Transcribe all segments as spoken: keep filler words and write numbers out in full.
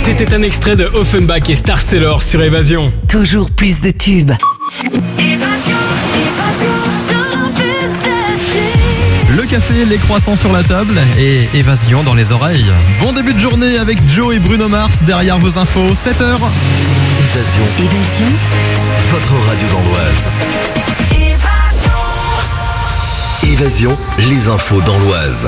C'était un extrait de Offenbach et Star Sailor sur Évasion. Toujours plus de tubes. Le café, les croissants sur la table et Évasion dans les oreilles. Bon début de journée avec Joe et Bruno Mars derrière vos infos, sept heures. Évasion. Évasion. Votre radio dans l'Oise. Évasion, les infos dans l'Oise.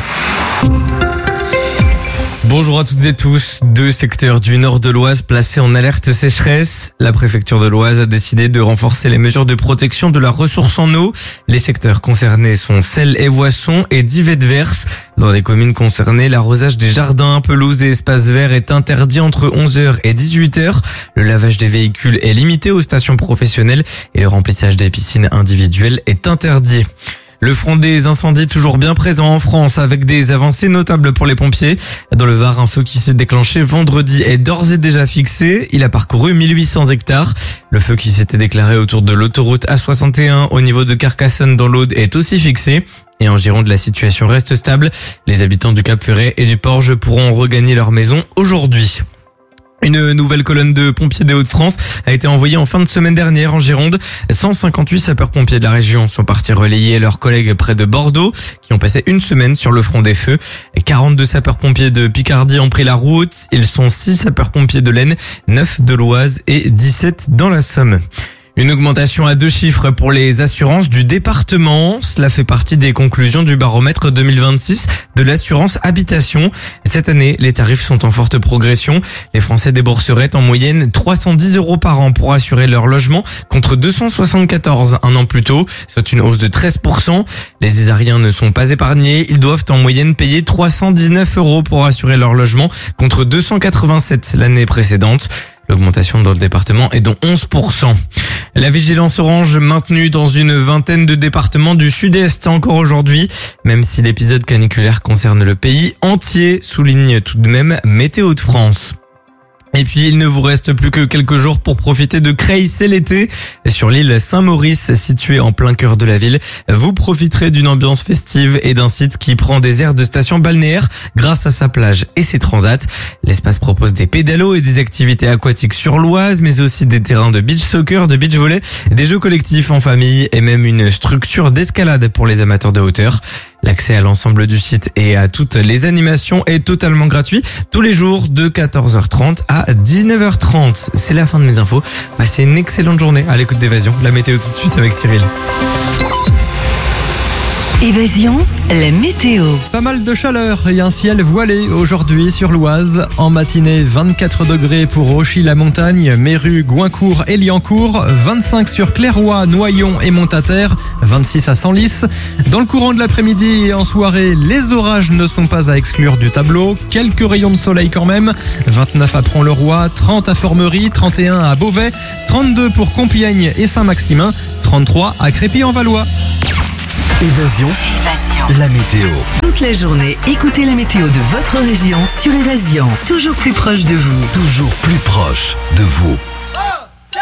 Bonjour à toutes et tous. Deux secteurs du nord de l'Oise placés en alerte sécheresse. La préfecture de l'Oise a décidé de renforcer les mesures de protection de la ressource en eau. Les secteurs concernés sont Selles et Voissons et Divet-Verse. Dans les communes concernées, l'arrosage des jardins, pelouses et espaces verts est interdit entre onze heures et dix-huit heures. Le lavage des véhicules est limité aux stations professionnelles et le remplissage des piscines individuelles est interdit. Le front des incendies toujours bien présent en France avec des avancées notables pour les pompiers. Dans le Var, un feu qui s'est déclenché vendredi est d'ores et déjà fixé. Il a parcouru mille huit cents hectares. Le feu qui s'était déclaré autour de l'autoroute A soixante et un au niveau de Carcassonne dans l'Aude est aussi fixé. Et en Gironde, la situation reste stable. Les habitants du Cap-Ferret et du Porge pourront regagner leur maison aujourd'hui. Une nouvelle colonne de pompiers des Hauts-de-France a été envoyée en fin de semaine dernière en Gironde. cent cinquante-huit sapeurs-pompiers de la région sont partis relayer leurs collègues près de Bordeaux, qui ont passé une semaine sur le front des feux. quarante-deux sapeurs-pompiers de Picardie ont pris la route. Ils sont six sapeurs-pompiers de l'Aisne, neuf de l'Oise et dix-sept dans la Somme. Une augmentation à deux chiffres pour les assurances du département. Cela fait partie des conclusions du baromètre deux mille vingt-six de l'assurance habitation. Cette année, les tarifs sont en forte progression. Les Français débourseraient en moyenne trois cent dix euros par an pour assurer leur logement contre deux cent soixante-quatorze un an plus tôt, soit une hausse de treize pour cent. Les Isariens ne sont pas épargnés. Ils doivent en moyenne payer trois cent dix-neuf euros pour assurer leur logement contre deux cent quatre-vingt-sept l'année précédente. L'augmentation dans le département est de onze pour cent. La vigilance orange maintenue dans une vingtaine de départements du sud-est encore aujourd'hui, même si l'épisode caniculaire concerne le pays entier, souligne tout de même Météo de France. Et puis, il ne vous reste plus que quelques jours pour profiter de Creil, c'est l'été. Sur l'île Saint-Maurice, située en plein cœur de la ville, vous profiterez d'une ambiance festive et d'un site qui prend des airs de station balnéaire grâce à sa plage et ses transats. L'espace propose des pédalos et des activités aquatiques sur l'Oise, mais aussi des terrains de beach soccer, de beach volley, des jeux collectifs en famille et même une structure d'escalade pour les amateurs de hauteur. L'accès à l'ensemble du site et à toutes les animations est totalement gratuit tous les jours de quatorze heures trente à dix-neuf heures trente. C'est la fin de mes infos. Passez une excellente journée à l'écoute d'Évasion. La météo tout de suite avec Cyril. Évasion, la météo. Pas mal de chaleur et un ciel voilé aujourd'hui sur l'Oise. En matinée, vingt-quatre degrés pour Auchy-la-Montagne, Méru, Goincourt et Liancourt, vingt-cinq sur Clairoy, Noyon et Montataire, vingt-six à Senlis. Dans le courant de l'après-midi et en soirée, les orages ne sont pas à exclure du tableau. Quelques rayons de soleil quand même. vingt-neuf à Pront-le-Roi, trente à Formerie, trente et un à Beauvais, trente-deux pour Compiègne et Saint-Maximin, trente-trois à Crépy-en-Valois. Évasion. Évasion. La météo. Toute la journée, écoutez la météo de votre région sur Évasion. Toujours plus proche de vous. Toujours plus proche de vous.